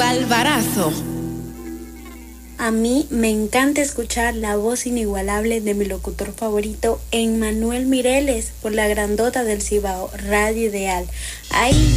Alvarazo. A mí me encanta escuchar la voz inigualable de mi locutor favorito, Emmanuel Mireles, por la grandota del Cibao, Radio Ideal. Ay,